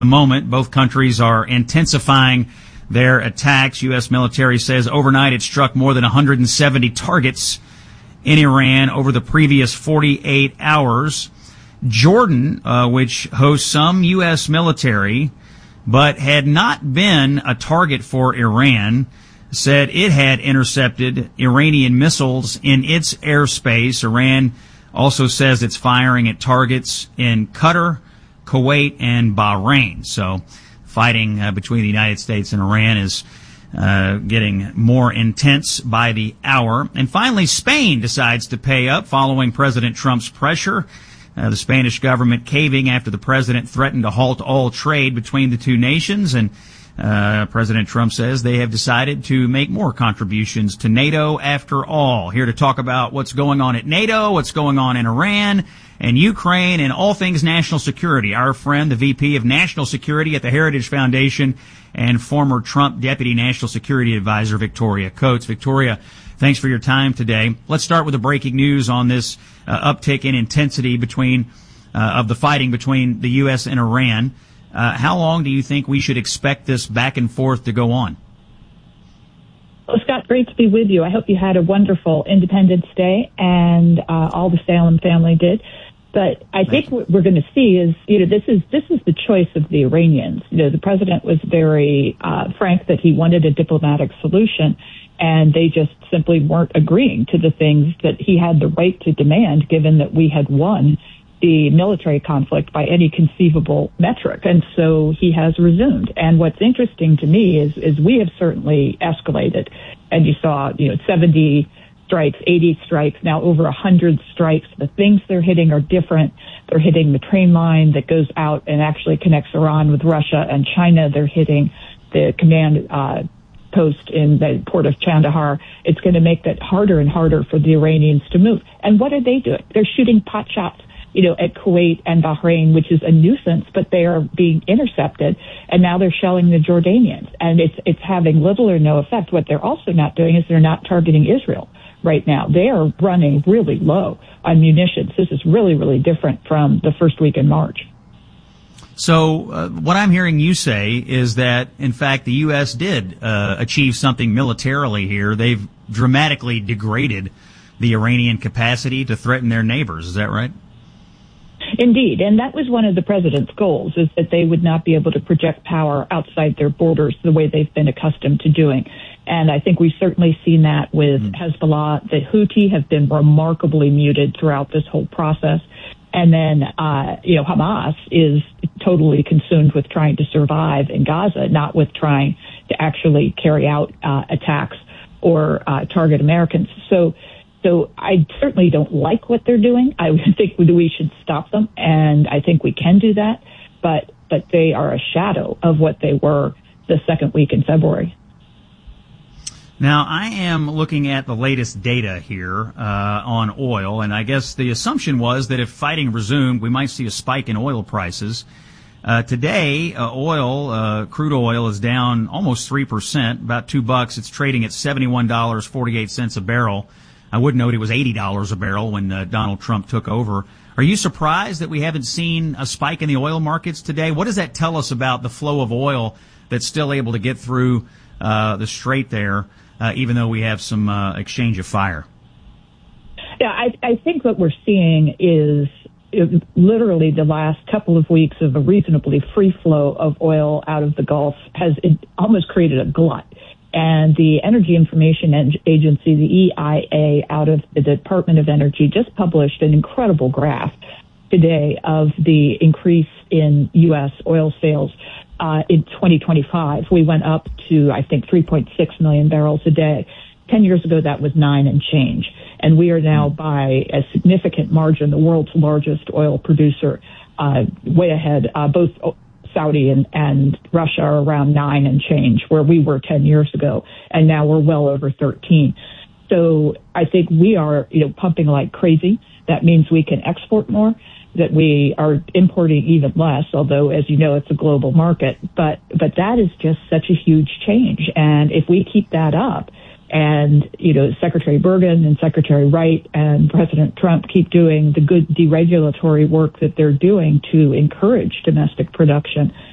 the moment. Both countries are intensifying their attacks. U.S. military says overnight it struck more than 170 targets in Iran over the previous 48 hours. Jordan, which hosts some U.S. military, but had not been a target for Iran, said it had intercepted Iranian missiles in its airspace. Iran also says it's firing at targets in Qatar, Kuwait, and Bahrain. So fighting between the United States and Iran is getting more intense by the hour. And finally, Spain decides to pay up following President Trump's pressure. The Spanish government caving after the president threatened to halt all trade between the two nations. And President Trump says they have decided to make more contributions to NATO after all. Here to talk about what's going on at NATO, what's going on in Iran and Ukraine, and all things national security, our friend, the VP of National Security at the Heritage Foundation and former Trump Deputy National Security Advisor, Victoria Coates. Victoria, thanks for your time today. Let's start with the breaking news on this uptick in intensity of the fighting between the U.S. and Iran. How long do you think we should expect this back and forth to go on? Well, Scott, great to be with you. I hope you had a wonderful Independence Day, and all the Salem family did. But I think what we're going to see is, this is the choice of the Iranians. The president was very frank that he wanted a diplomatic solution, and they just simply weren't agreeing to the things that he had the right to demand, given that we had won the military conflict by any conceivable metric. And so he has resumed. And what's interesting to me is we have certainly escalated. And you saw, 70 strikes, 80 strikes, now over 100 strikes. The things they're hitting are different. They're hitting the train line that goes out and actually connects Iran with Russia and China. They're hitting the command post in the port of Chandahar. It's going to make that harder and harder for the Iranians to move. And what are they doing? They're shooting pot shots, at Kuwait and Bahrain, which is a nuisance, but they are being intercepted. And now they're shelling the Jordanians. And it's having little or no effect. What they're also not doing is they're not targeting Israel right now. They are running really low on munitions. This is really, really different from the first week in March. So what I'm hearing you say is that, in fact, the U.S. did achieve something militarily here. They've dramatically degraded the Iranian capacity to threaten their neighbors. Is that right? Indeed, and that was one of the president's goals, is that they would not be able to project power outside their borders the way they've been accustomed to doing. And I think we've certainly seen that with Hezbollah. The Houthi have been remarkably muted throughout this whole process. And then, Hamas is totally consumed with trying to survive in Gaza, not with trying to actually carry out attacks or target Americans. So I certainly don't like what they're doing. I think we should stop them, and I think we can do that. But they are a shadow of what they were the second week in February. Now, I am looking at the latest data here on oil, and I guess the assumption was that if fighting resumed, we might see a spike in oil prices. Today, crude oil is down almost 3%, about $2. It's trading at $71.48 a barrel. I would note it was $80 a barrel when Donald Trump took over. Are you surprised that we haven't seen a spike in the oil markets today? What does that tell us about the flow of oil that's still able to get through the strait there, even though we have some exchange of fire? Yeah, I think what we're seeing is literally the last couple of weeks of a reasonably free flow of oil out of the Gulf has almost created a glut. And the Energy Information Agency, the EIA, out of the Department of Energy, just published an incredible graph today of the increase in U.S. oil sales in 2025. We went up to, I think, 3.6 million barrels a day. 10 years ago, that was 9 and change. And we are now, by a significant margin, the world's largest oil producer, way ahead, both Saudi and Russia are around 9 and change, where we were 10 years ago, and now we're well over 13. So I think we are, pumping like crazy. That means we can export more, that we are importing even less, although, as you know, it's a global market. But that is just such a huge change. And if we keep that up, and, Secretary Bergen and Secretary Wright and President Trump keep doing the good deregulatory work that they're doing to encourage domestic production,